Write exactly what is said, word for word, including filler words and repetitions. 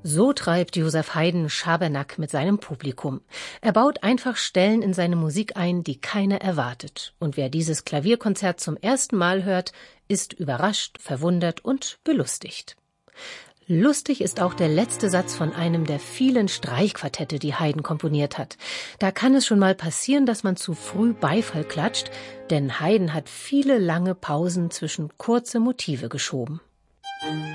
So treibt Joseph Haydn Schabernack mit seinem Publikum. Er baut einfach Stellen in seine Musik ein, die keiner erwartet. Und wer dieses Klavierkonzert zum ersten Mal hört, ist überrascht, verwundert und belustigt. Lustig ist auch der letzte Satz von einem der vielen Streichquartette, die Haydn komponiert hat. Da kann es schon mal passieren, dass man zu früh Beifall klatscht, denn Haydn hat viele lange Pausen zwischen kurze Motive geschoben.